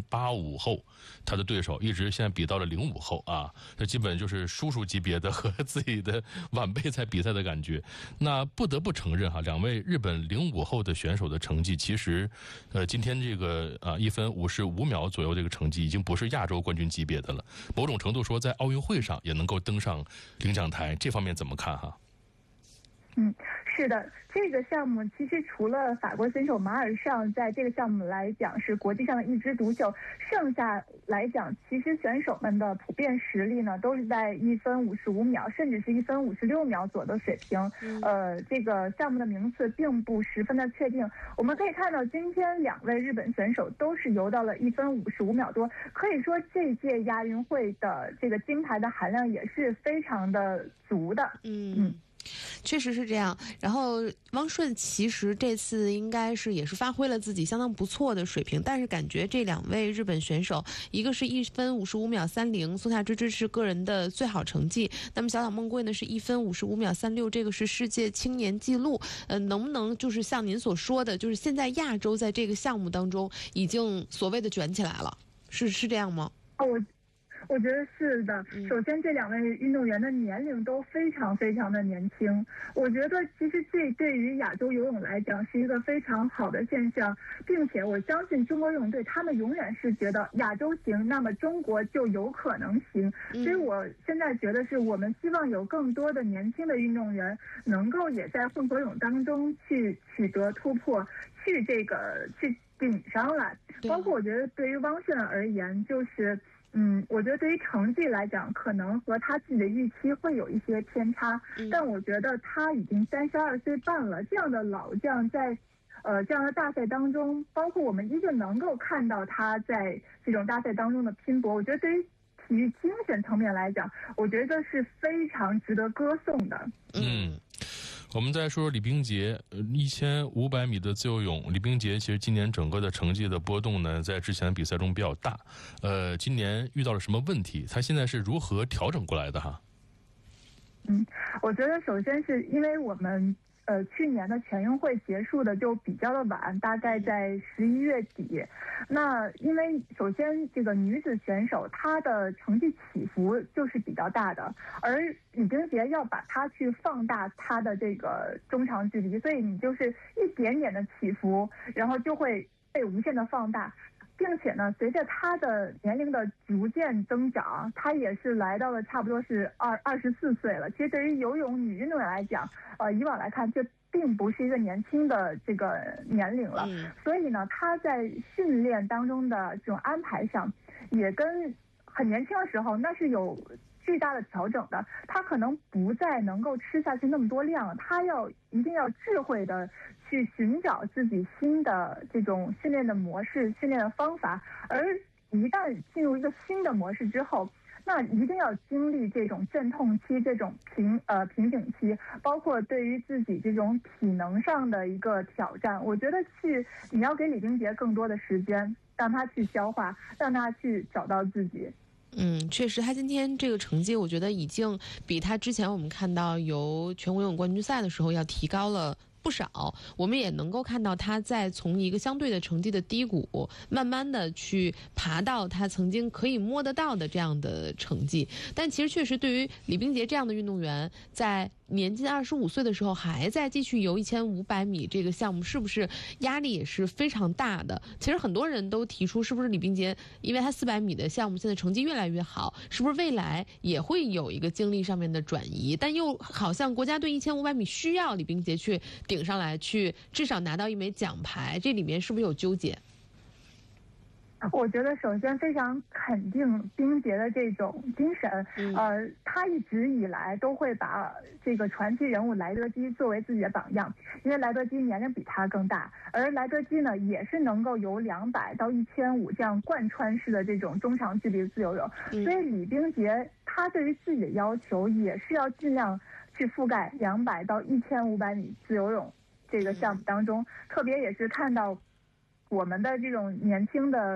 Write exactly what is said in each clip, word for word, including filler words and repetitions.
八五后，他的对手一直现在比到了零五后啊，这基本就是叔叔级别的和自己的晚辈在比赛的感觉。那不得不承认哈，两位日本零五后的选手的成绩，其实，呃，今天这个啊一分五十五秒左右这个成绩，已经不是亚洲冠军级别的了。某种程度说，在奥运会上也能够登上领奖台，这方面怎么看哈？ 嗯，是的，这个项目其实除了法国选手马尔尚在这个项目来讲是国际上的一枝独秀，剩下来讲，其实选手们的普遍实力呢都是在一分五十五秒，甚至是一分五十六秒左右的水平。嗯、呃，这个项目的名次并不十分的确定。我们可以看到，今天两位日本选手都是游到了一分五十五秒多，可以说这届亚运会的这个金牌的含量也是非常的足的。 嗯。嗯，确实是这样。然后汪顺其实这次应该是也是发挥了自己相当不错的水平，但是感觉这两位日本选手，一个是一分五十五秒三零，松下之之是个人的最好成绩，那么小岛梦贵呢是一分五十五秒三六，这个是世界青年纪录。呃，能不能就是像您所说的，就是现在亚洲在这个项目当中已经所谓的卷起来了，是是这样吗？ 哦，我。我觉得是的。首先，这两位运动员的年龄都非常非常的年轻。我觉得其实这对于亚洲游泳来讲是一个非常好的现象，并且我相信中国游泳队他们永远是觉得亚洲行，那么中国就有可能行。所以我现在觉得是我们希望有更多的年轻的运动员能够也在混合泳当中去取得突破，去这个去顶上来。包括我觉得对于汪顺而言，就是嗯，我觉得对于成绩来讲，可能和他自己的预期会有一些偏差，嗯、但我觉得他已经三十二岁半了，这样的老将在，呃，这样的大赛当中，包括我们依旧能够看到他在这种大赛当中的拼搏，我觉得对于体育精神层面来讲，我觉得是非常值得歌颂的。 嗯。我们再说说李冰洁，呃，一千五百米的自由泳，李冰洁其实今年整个的成绩的波动呢，在之前的比赛中比较大。呃，今年遇到了什么问题？他现在是如何调整过来的哈？ 嗯，我觉得首先是因为我们呃去年的全运会结束的就比较的晚，大概在十一月底。那因为首先这个女子选手她的成绩起伏就是比较大的，而李冰洁要把它去放大她的这个中长距离，所以你就是一点点的起伏，然后就会被无限的放大。并且呢，随着他的年龄的逐渐增长，他也是来到了差不多是二二十四岁了。其实对于游泳女运动员来讲，呃，以往来看，这并不是一个年轻的这个年龄了。嗯、所以呢，他在训练当中的这种安排上，也跟很年轻的时候那是有巨大的调整的。他可能不再能够吃下去那么多量，他要一定要智慧的去寻找自己新的这种训练的模式、训练的方法，而一旦进入一个新的模式之后，那一定要经历这种阵痛期、这种瓶呃瓶颈期，包括对于自己这种体能上的一个挑战。我觉得去你要给李冰洁更多的时间，让他去消化，让他去找到自己。 嗯，确实，他今天这个成绩，我觉得已经比他之前我们看到游全国游泳冠军赛的时候要提高了不少。我们也能够看到他在从一个相对的成绩的低谷，慢慢的去爬到他曾经可以摸得到的这样的成绩。但其实确实对于李冰洁这样的运动员，在年近二十五岁的时候还在继续游一千五百米这个项目，是不是压力也是非常大的？其实很多人都提出，是不是李冰洁因为他四百米的项目现在成绩越来越好，是不是未来也会有一个精力上面的转移？但又好像国家队一千五百米需要李冰洁去顶上来，去至少拿到一枚奖牌，这里面是不是有纠结？ 我觉得首先非常肯定冰洁的这种精神，嗯、呃，他一直以来都会把这个传奇人物莱德基作为自己的榜样，因为莱德基年龄比他更大，而莱德基呢也是能够游两百到一千五这样贯穿式的这种中长距离自由泳，嗯、所以李冰洁他对于自己的要求也是要尽量去覆盖两百到一千五百米自由泳这个项目当中，嗯、特别也是看到我们的这种年轻的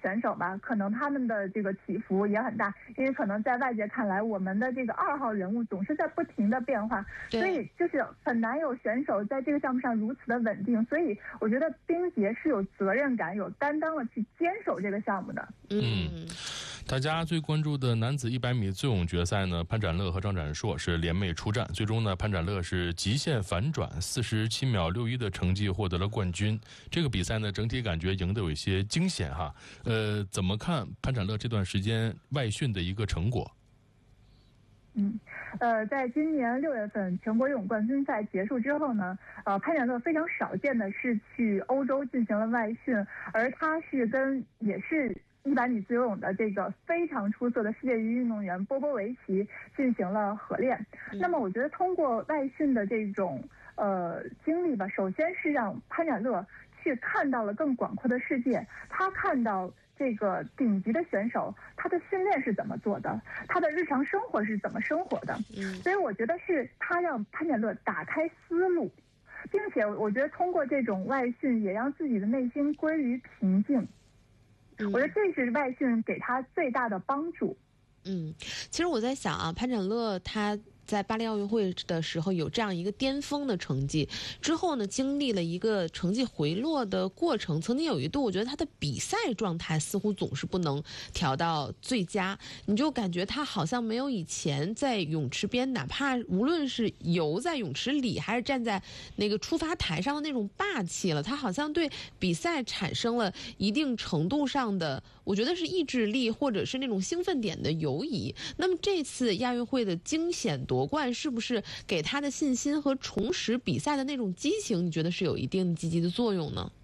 选手吧，可能他们的这个起伏也很大，因为可能在外界看来，我们的这个二号人物总是在不停的变化，所以就是很难有选手在这个项目上如此的稳定。所以我觉得冰洁是有责任感、有担当的去坚守这个项目的。 嗯。大家最关注的男子一百米自由泳决赛呢，潘展乐和张展硕是联袂出战，最终呢，潘展乐是极限反转四十七秒六一的成绩获得了冠军。这个比赛呢，整体感觉赢得有一些惊险哈。呃，怎么看潘展乐这段时间外训的一个成果？ 嗯，呃，在今年六月份全国游泳冠军赛结束之后呢，呃，潘展乐非常少见的是去欧洲进行了外训，而他是跟也是一百米自由泳的这个非常出色的世界级运动员波波维奇进行了合练。嗯、那么我觉得通过外训的这种呃经历吧，首先是让潘展乐去看到了更广阔的世界，他看到这个顶级的选手他的训练是怎么做的，他的日常生活是怎么生活的。嗯，所以我觉得是他让潘展乐打开思路，并且我觉得通过这种外训也让自己的内心归于平静。我觉得这是外训给他最大的帮助。 嗯，其实我在想啊，潘展乐他在巴黎奥运会的时候有这样一个巅峰的成绩，之后呢，经历了一个成绩回落的过程。曾经有一度，我觉得他的比赛状态似乎总是不能调到最佳，你就感觉他好像没有以前在泳池边，哪怕无论是游在泳池里，还是站在那个出发台上的那种霸气了。他好像对比赛产生了一定程度上的，我觉得是意志力或者是那种兴奋点的游移。那么这次亚运会的惊险夺冠是不是给他的信心和重拾比赛的那种激情，你觉得是有一定积极的作用呢？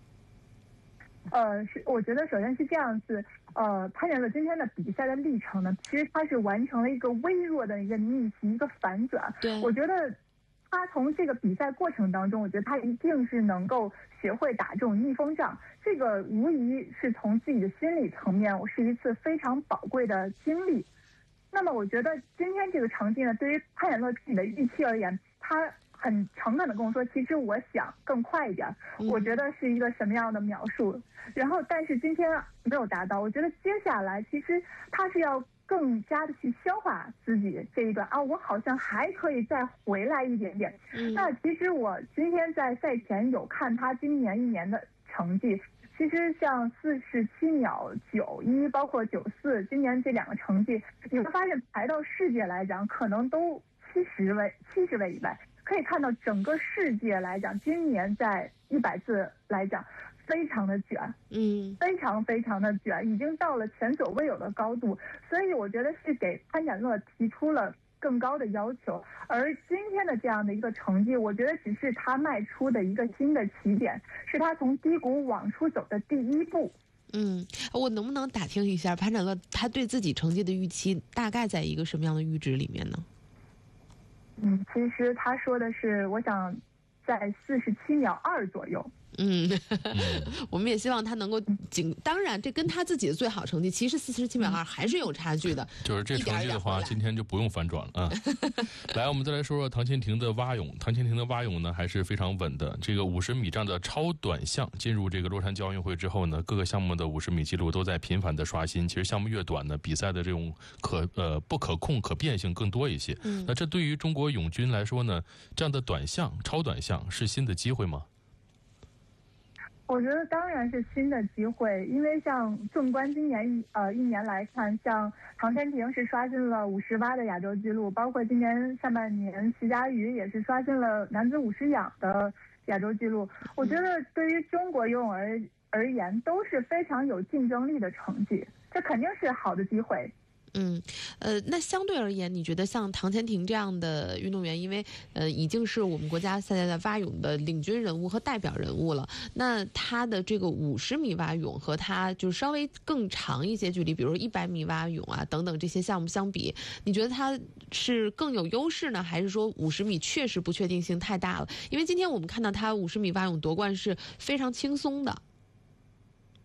呃，是，我觉得首先是这样子，呃，潘展乐今天的比赛的历程呢，其实他是完成了一个微弱的一个逆袭，一个反转。 对， 我觉得他从这个比赛过程当中，我觉得他一定是能够学会打这种逆风仗，这个无疑是从自己的心理层面，我是一次非常宝贵的经历。那么我觉得今天这个成绩呢，对于潘展乐自己的预期而言，他很诚恳的跟我说，其实我想更快一点，我觉得是一个什么样的描述，然后但是今天没有达到。我觉得接下来其实他是要更加的去消化自己这一段啊，我好像还可以再回来一点点。嗯、那其实我今天在赛前有看他今年一年的成绩，其实像四十七秒九一，包括九四，今年这两个成绩，你会发现排到世界来讲，可能都七十位、七十位以外。可以看到整个世界来讲，今年在一百字来讲，非常的卷，嗯，非常非常的卷，已经到了前所未有的高度。所以我觉得是给潘展乐提出了更高的要求，而今天的这样的一个成绩，我觉得只是他迈出的一个新的起点，是他从低谷往出走的第一步。 嗯，我能不能打听一下潘展乐他对自己成绩的预期大概在一个什么样的阈值里面呢？ 嗯，其实他说的是，我想在四十七秒二左右。 嗯，我们也希望他能够仅，当然这跟他自己的最好成绩，其实四十七秒二还是有差距的。 就是这成绩的话，今天就不用反转了啊。来，我们再来说说唐倩婷的蛙泳。唐倩婷的蛙泳呢还是非常稳的。这个五十米这样的超短项进入这个洛杉矶奥运会之后呢，各个项目的五十米记录都在频繁的刷新。其实项目越短呢，比赛的这种可呃不可控、可变性更多一些。嗯，那这对于中国泳军来说呢，这样的短项、超短项是新的机会吗？ 我觉得当然是新的机会，因为像纵观今年呃一年来看，像唐倩婷是刷新了五十蛙的亚洲纪录，包括今年上半年徐嘉余也是刷新了男子五十仰的亚洲纪录。我觉得对于中国游泳而而言都是非常有竞争力的成绩，这肯定是好的机会。 嗯，呃，那相对而言，你觉得像唐倩婷这样的运动员，因为呃已经是我们国家现在的蛙泳的领军人物和代表人物了，那他的这个五十米蛙泳和他就稍微更长一些距离，比如一百米蛙泳啊等等这些项目相比，你觉得他是更有优势呢，还是说五十米确实不确定性太大了？因为今天我们看到他五十米蛙泳夺冠是非常轻松的。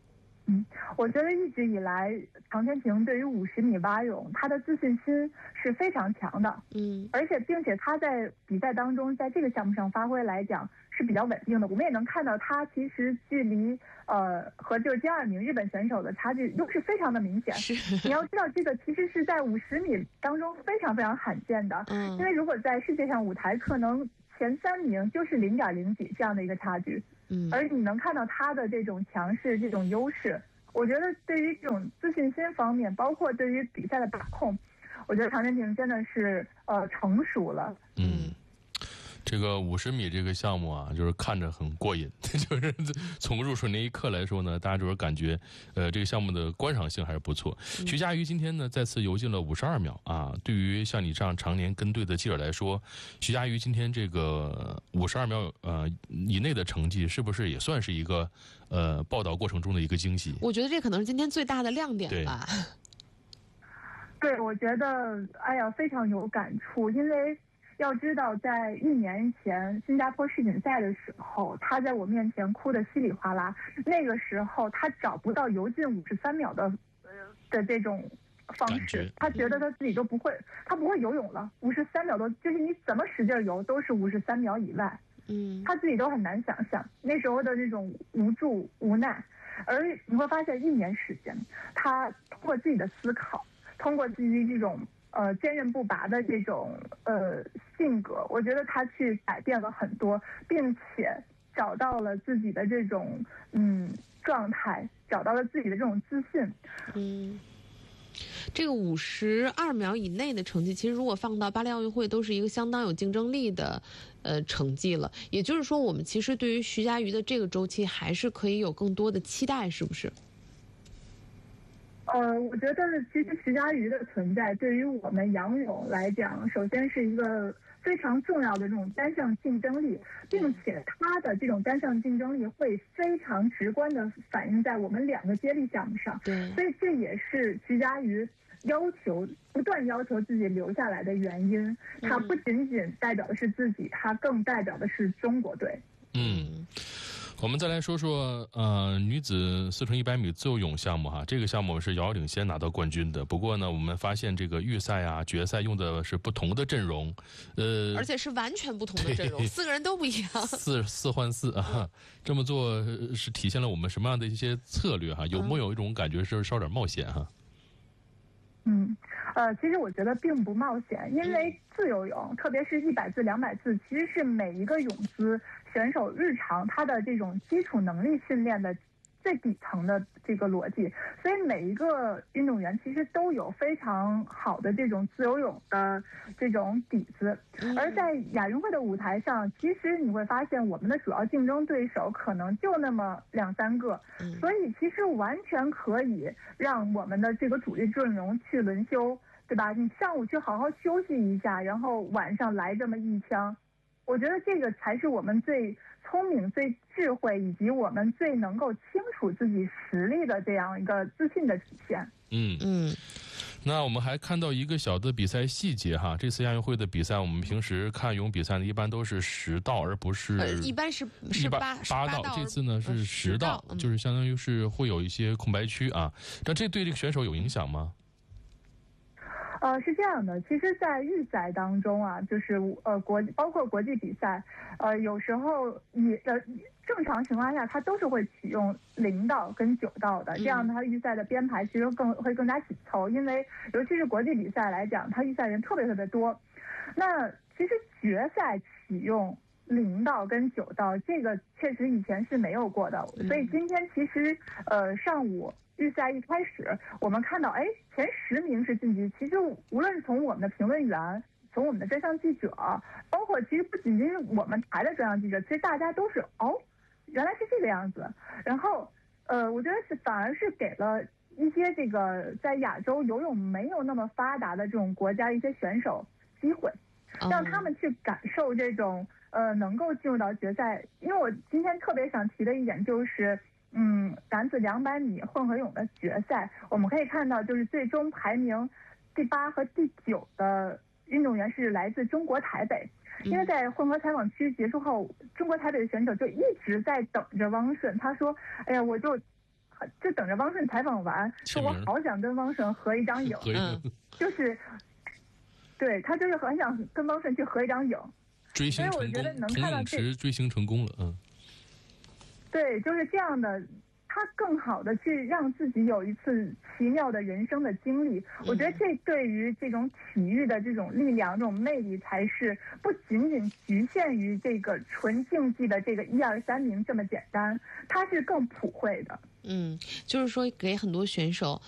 嗯，我觉得一直以来，常天晴对于五十米蛙泳，他的自信心是非常强的。 嗯， 而且并且他在比赛当中，在这个项目上发挥来讲是比较稳定的。我们也能看到他其实距离呃和就是第二名日本选手的差距都是非常的明显。你要知道，这个其实是在五十米当中非常非常罕见的。嗯，因为如果在世界上舞台，可能前三名就是零点零几这样的一个差距。嗯，而你能看到他的这种强势、这种优势，我觉得对于这种自信心方面，包括对于比赛的把控，我觉得常天晴真的是呃成熟了。 嗯，这个五十米这个项目啊，就是看着很过瘾，就是从入水那一刻来说呢，大家就是感觉，呃，这个项目的观赏性还是不错。嗯、徐嘉余今天呢再次游进了五十二秒啊，对于像你这样常年跟队的记者来说，徐嘉余今天这个五十二秒呃以内的成绩，是不是也算是一个呃报道过程中的一个惊喜？ 我觉得这可能是今天最大的亮点吧。 对，我觉得哎呀非常有感触，因为。要知道，在一年前新加坡世锦赛的时候，他在我面前哭得稀里哗啦。那个时候，他找不到游进五十三秒的的这种方式，他觉得他自己都不会，他不会游泳了。五十三秒多，就是你怎么使劲游，都是五十三秒以外。嗯，他自己都很难想象那时候的这种无助无奈。而你会发现，一年时间，他通过自己的思考，通过自己这种。呃，坚韧不拔的这种呃性格，我觉得他去改变了很多，并且找到了自己的这种嗯状态，找到了自己的这种自信。 嗯，这个五十二秒以内的成绩，其实如果放到巴黎奥运会，都是一个相当有竞争力的呃成绩了。也就是说，我们其实对于徐嘉余的这个周期，还是可以有更多的期待，是不是？ 呃，我觉得其实徐嘉余的存在对于我们仰泳来讲，首先是一个非常重要的这种单项竞争力，并且他的这种单项竞争力会非常直观的反映在我们两个接力项目上。对，所以这也是徐嘉余要求不断要求自己留下来的原因。他不仅仅代表的是自己，他更代表的是中国队。 嗯。我们再来说说呃女子四乘一百米自由泳项目哈，这个项目是遥遥领先拿到冠军的。不过呢，我们发现这个预赛啊、决赛用的是不同的阵容，呃， 而且是完全不同的阵容，四个人都不一样， 四四换四啊。这么做是体现了我们什么样的一些策略哈？有没有一种感觉是稍点冒险哈？ 嗯，呃，其实我觉得并不冒险，因为自由泳，特别是一百字、两百字，其实是每一个泳姿选手日常他的这种基础能力训练的最底层的这个逻辑，所以每一个运动员其实都有非常好的这种自由泳的这种底子。而在亚运会的舞台上，其实你会发现我们的主要竞争对手可能就那么两三个，所以其实完全可以让我们的这个主力阵容去轮休，对吧？你上午去好好休息一下，然后晚上来这么一枪，我觉得这个才是我们最聪明、最智慧，以及我们最能够清楚自己实力的这样一个自信的体现。 嗯嗯。那我们还看到一个小的比赛细节哈，这次亚运会的比赛，我们平时看游泳比赛呢，一般都是十道，而不是、 呃、一般是是八八道，这次呢是十道、嗯，就是相当于是会有一些空白区啊。那这对这个选手有影响吗？ 呃，是这样的，其实，在预赛当中啊，就是呃国包括国际比赛，呃有时候也呃正常情况下，它都是会启用零道跟九道的，这样它预赛的编排其实更会更加紧凑，因为尤其是国际比赛来讲，它预赛人特别特别多。那其实决赛启用零道跟九道，这个确实以前是没有过的，所以今天其实呃上午。预赛一开始，我们看到，哎，前十名是晋级。其实无论是从我们的评论员，从我们的专项记者，包括其实不仅仅是我们台的专项记者，其实大家都是哦，原来是这个样子。然后，呃，我觉得是反而是给了一些这个在亚洲游泳没有那么发达的这种国家一些选手机会，让他们去感受这种呃能够进入到决赛。因为我今天特别想提的一点就是。嗯，男子两百米混合泳的决赛，我们可以看到，就是最终排名第八和第九的运动员是来自中国台北。因为在混合采访区结束后，中国台北的选手就一直在等着汪顺。他说：“哎呀，我就就等着汪顺采访完，说我好想跟汪顺合一张影， 嗯， 就是，对他就是很想跟汪顺去合一张影， 追星成功，同泳池追星成功了，嗯， 对，就是这样的。他更好的去让自己有一次奇妙的人生的经历，我觉得这对于这种体育的这种力量、这种魅力，才是不仅仅局限于这个纯竞技的这个一二三名这么简单，它是更普惠的。 嗯，就是说给很多选手